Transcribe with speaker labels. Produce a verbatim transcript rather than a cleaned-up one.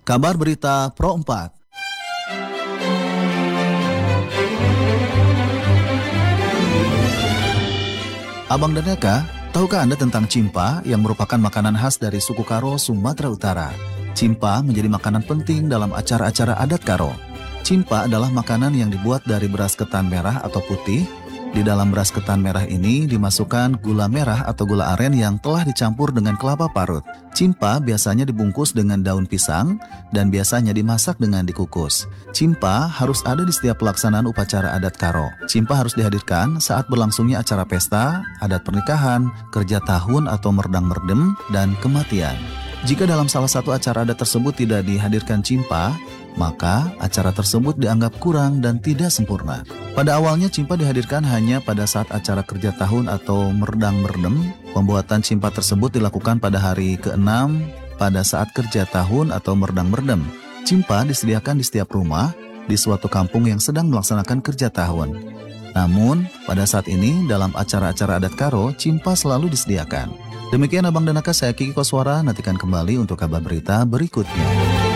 Speaker 1: Kabar Berita Pro empat. Abang dan Eka, tahukah Anda tentang cimpa yang merupakan makanan khas dari suku Karo, Sumatera Utara? Cimpa menjadi makanan penting dalam acara-acara adat Karo. Cimpa adalah makanan yang dibuat dari beras ketan merah atau putih. Di dalam beras ketan merah ini dimasukkan gula merah atau gula aren yang telah dicampur dengan kelapa parut. Cimpa biasanya dibungkus dengan daun pisang dan biasanya dimasak dengan dikukus. Cimpa harus ada di setiap pelaksanaan upacara adat Karo. Cimpa harus dihadirkan saat berlangsungnya acara pesta, adat pernikahan, kerja tahun atau merdang merdem, dan kematian. Jika dalam salah satu acara adat tersebut tidak dihadirkan cimpa, maka acara tersebut dianggap kurang dan tidak sempurna. Pada awalnya cimpa dihadirkan hanya pada saat acara kerja tahun atau merdang merdem. Pembuatan cimpa tersebut dilakukan pada hari keenam pada saat kerja tahun atau merdang merdem. Cimpa disediakan di setiap rumah di suatu kampung yang sedang melaksanakan kerja tahun. Namun, pada saat ini dalam acara-acara adat Karo, cimpa selalu disediakan. Demikian Abang dan Eka, saya Kiki Koswara, nantikan kembali untuk kabar berita berikutnya.